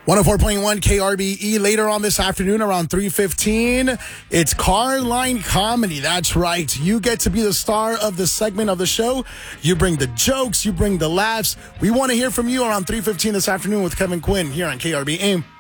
104.1 KRBE. Later on this afternoon around 3:15, it's Carline Comedy. That's right. You get to be the star of the segment of the show. You bring the jokes. You bring the laughs. We want to hear from you around 3:15 this afternoon with Kevin Quinn here on KRBE.